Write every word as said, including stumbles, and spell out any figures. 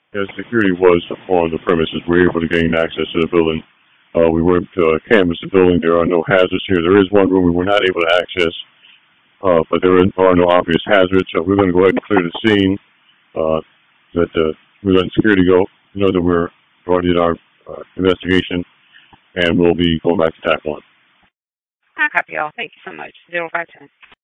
as security was on the premises, we were able to gain access to the building. Uh, we went to uh, canvass the building. There are no hazards here. There is one room we were not able to access, uh, but there are no obvious hazards. So we're going to go ahead and clear the scene. Uh, that uh, we're letting security go. Know that we're already in our uh, investigation, and we'll be going back to TAC one. I copy y'all. Thank you so much. Zero five ten.